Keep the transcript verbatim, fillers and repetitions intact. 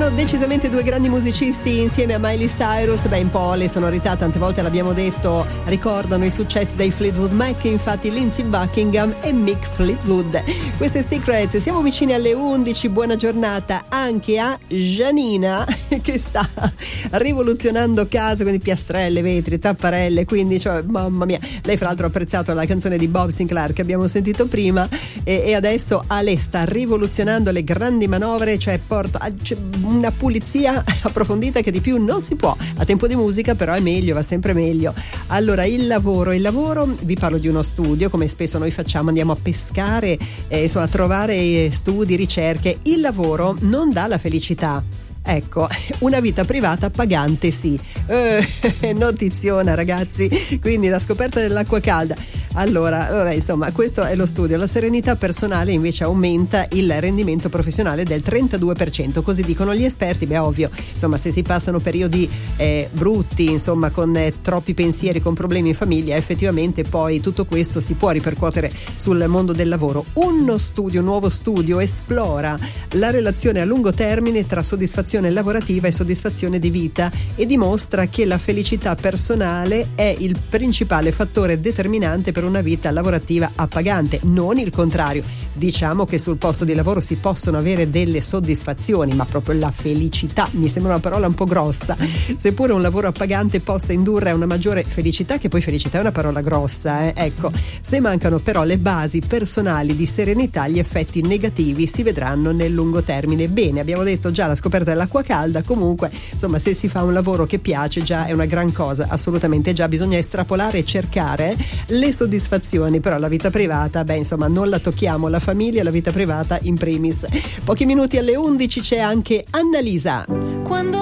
Sono decisamente due grandi musicisti insieme a Miley Cyrus. Beh, un po' le sonorità, tante volte l'abbiamo detto, ricordano i successi dei Fleetwood Mac, infatti Lindsey Buckingham e Mick Fleetwood. Queste è Secrets, siamo vicini alle undici, buona giornata anche a Gianina che sta rivoluzionando casa, quindi piastrelle, vetri, tapparelle, quindi cioè, mamma mia, lei fra l'altro ha apprezzato la canzone di Bob Sinclair che abbiamo sentito prima e, e adesso Ale sta rivoluzionando le grandi manovre, cioè porta cioè, una pulizia approfondita che di più non si può. A tempo di musica però è meglio, va sempre meglio. Allora, il lavoro, il lavoro, vi parlo di uno studio, come spesso noi facciamo, andiamo a pescare, eh, insomma a trovare studi, ricerche. Il lavoro non dà la felicità. Ecco, una vita privata pagante sì. Eh, notiziona ragazzi, quindi la scoperta dell'acqua calda. Allora, vabbè, insomma, questo è lo studio. La serenità personale invece aumenta il rendimento professionale del trentadue per cento, così dicono gli esperti. Beh, ovvio, insomma, se si passano periodi eh, brutti, insomma, con eh, troppi pensieri, con problemi in famiglia, effettivamente poi tutto questo si può ripercuotere sul mondo del lavoro. Uno studio, un nuovo studio esplora la relazione a lungo termine tra soddisfazione lavorativa e soddisfazione di vita e dimostra che la felicità personale è il principale fattore determinante per una vita lavorativa appagante, non il contrario. Diciamo che sul posto di lavoro si possono avere delle soddisfazioni, ma proprio la felicità mi sembra una parola un po' grossa, seppure un lavoro appagante possa indurre a una maggiore felicità, che poi felicità è una parola grossa, eh? Ecco, se mancano però le basi personali di serenità, gli effetti negativi si vedranno nel lungo termine. Bene, abbiamo detto già la scoperta dell'acqua calda, comunque insomma se si fa un lavoro che piace già è una gran cosa, assolutamente già, bisogna estrapolare e cercare le soddisfazioni, però la vita privata, beh insomma non la tocchiamo, la famiglia, la vita privata in primis. Pochi minuti alle undici c'è anche Annalisa. Quando